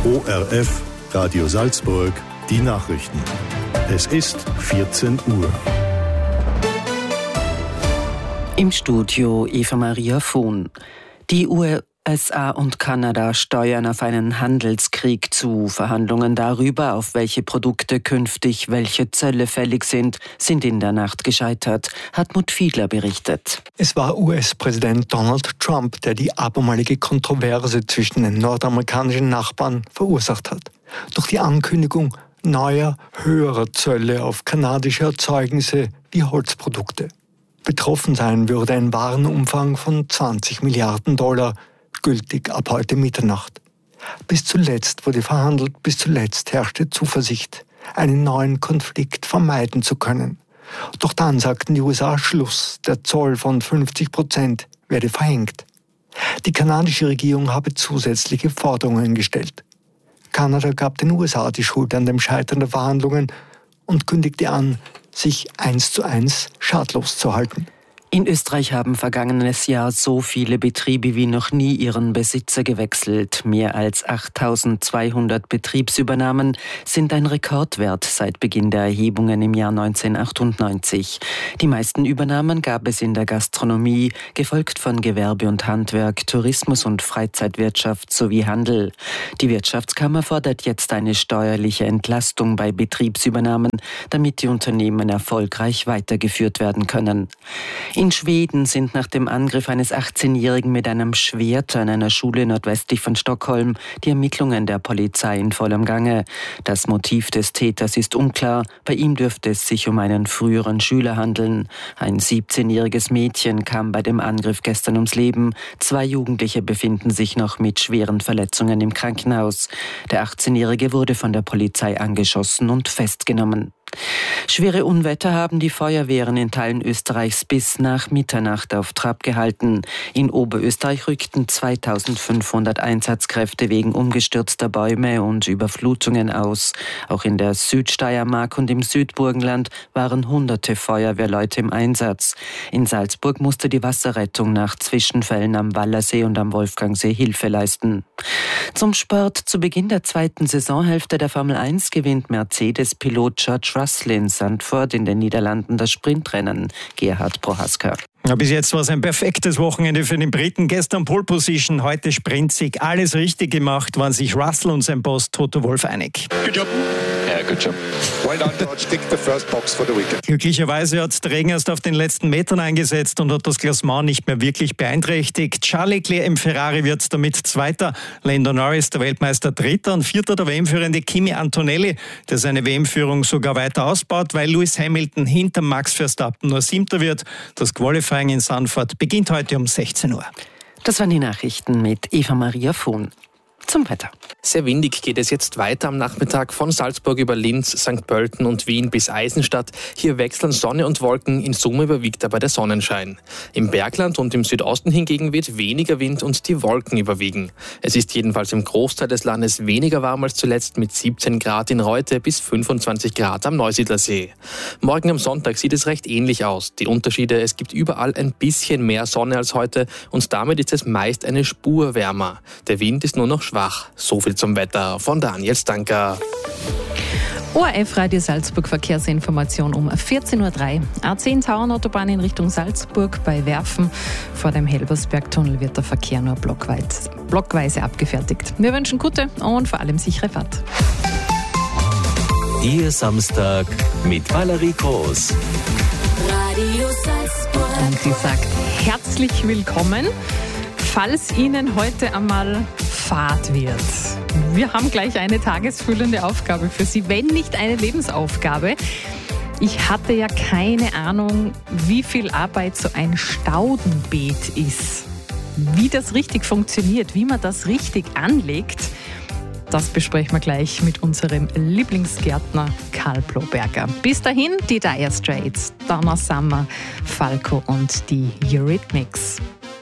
ORF, Radio Salzburg, die Nachrichten. Es ist 14 Uhr. Im Studio Eva-Maria Vohn. Die USA und Kanada steuern auf einen Handelskrieg zu. Verhandlungen darüber, auf welche Produkte künftig welche Zölle fällig sind in der Nacht gescheitert. Hartmut Fiedler berichtet. Es war US-Präsident Donald Trump, der die abermalige Kontroverse zwischen den nordamerikanischen Nachbarn verursacht hat. Durch die Ankündigung neuer, höherer Zölle auf kanadische Erzeugnisse wie Holzprodukte. Betroffen sein würde ein Warenumfang von $20 Milliarden, gültig ab heute Mitternacht. Bis zuletzt wurde verhandelt, bis zuletzt herrschte Zuversicht, einen neuen Konflikt vermeiden zu können. Doch dann sagten die USA Schluss, der Zoll von 50% werde verhängt. Die kanadische Regierung habe zusätzliche Forderungen gestellt. Kanada gab den USA die Schuld an dem Scheitern der Verhandlungen und kündigte an, sich 1:1 schadlos zu halten. In Österreich haben vergangenes Jahr so viele Betriebe wie noch nie ihren Besitzer gewechselt. Mehr als 8.200 Betriebsübernahmen sind ein Rekordwert seit Beginn der Erhebungen im Jahr 1998. Die meisten Übernahmen gab es in der Gastronomie, gefolgt von Gewerbe und Handwerk, Tourismus und Freizeitwirtschaft sowie Handel. Die Wirtschaftskammer fordert jetzt eine steuerliche Entlastung bei Betriebsübernahmen, damit die Unternehmen erfolgreich weitergeführt werden können. In Schweden sind nach dem Angriff eines 18-Jährigen mit einem Schwert an einer Schule nordwestlich von Stockholm die Ermittlungen der Polizei in vollem Gange. Das Motiv des Täters ist unklar. Bei ihm dürfte es sich um einen früheren Schüler handeln. Ein 17-jähriges Mädchen kam bei dem Angriff gestern ums Leben. 2 Jugendliche befinden sich noch mit schweren Verletzungen im Krankenhaus. Der 18-Jährige wurde von der Polizei angeschossen und festgenommen. Schwere Unwetter haben die Feuerwehren in Teilen Österreichs bis nach Mitternacht auf Trab gehalten. In Oberösterreich rückten 2500 Einsatzkräfte wegen umgestürzter Bäume und Überflutungen aus. Auch in der Südsteiermark und im Südburgenland waren hunderte Feuerwehrleute im Einsatz. In Salzburg musste die Wasserrettung nach Zwischenfällen am Wallersee und am Wolfgangsee Hilfe leisten. Zum Sport. Zu Beginn der 2. Saisonhälfte der Formel 1 gewinnt Mercedes-Pilot George Russell in Zandvoort in den Niederlanden das Sprintrennen. Gerhard Prohaska. Ja, bis jetzt war es ein perfektes Wochenende für den Briten. Gestern Pole Position, heute Sprintsieg. Alles richtig gemacht, waren sich Russell und sein Boss Toto Wolff einig. Good job. Yeah, good job. Well done, George. Tick the first box for the weekend. Glücklicherweise hat der Regen erst auf den letzten Metern eingesetzt und hat das Klassement nicht mehr wirklich beeinträchtigt. Charles Leclerc im Ferrari wird damit Zweiter, Lando Norris, der Weltmeister, Dritter und Vierter der WM-Führende Kimi Antonelli, der seine WM-Führung sogar weiter ausbaut, weil Lewis Hamilton hinter Max Verstappen nur 7. wird. Das Qualifying in Zandvoort beginnt heute um 16 Uhr. Das waren die Nachrichten mit Eva-Maria Vohn. Zum Wetter. Sehr windig geht es jetzt weiter am Nachmittag von Salzburg über Linz, St. Pölten und Wien bis Eisenstadt. Hier wechseln Sonne und Wolken, in Summe überwiegt aber der Sonnenschein. Im Bergland und im Südosten hingegen weht weniger Wind und die Wolken überwiegen. Es ist jedenfalls im Großteil des Landes weniger warm als zuletzt mit 17 Grad in Reute bis 25 Grad am Neusiedlersee. Morgen am Sonntag sieht es recht ähnlich aus. Die Unterschiede: es gibt überall ein bisschen mehr Sonne als heute und damit ist es meist eine Spur wärmer. Der Wind ist nur noch schwach. So viel zum Wetter von Daniel Stanker. ORF Radio Salzburg Verkehrsinformation um 14.03 Uhr. A10 Tauernautobahn in Richtung Salzburg bei Werfen. Vor dem Helbersbergtunnel wird der Verkehr nur blockweise abgefertigt. Wir wünschen gute und vor allem sichere Fahrt. Ihr Samstag mit Valerie Groß. Radio Salzburg. Und sie sagt herzlich willkommen, falls Ihnen heute einmal Fahrt wird. Wir haben gleich eine tagesfüllende Aufgabe für Sie, wenn nicht eine Lebensaufgabe. Ich hatte ja keine Ahnung, wie viel Arbeit so ein Staudenbeet ist. Wie das richtig funktioniert, wie man das richtig anlegt, das besprechen wir gleich mit unserem Lieblingsgärtner Karl Bloberger. Bis dahin die Dire Straits, Donna Summer, Falco und die Eurythmics.